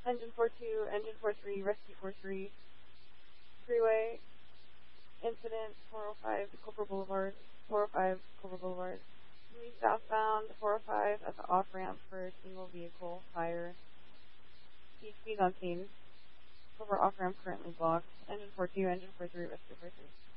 Engine 4-2, Engine 4-3, Rescue 4-3, Freeway, Incident, 405, Cobra Boulevard, 405, Cobra Boulevard. Moving southbound, 405 at the off-ramp for a single vehicle fire. Speed on scene. Cobra off-ramp currently blocked. Engine 4-2, Engine 4-3, Rescue 4-3.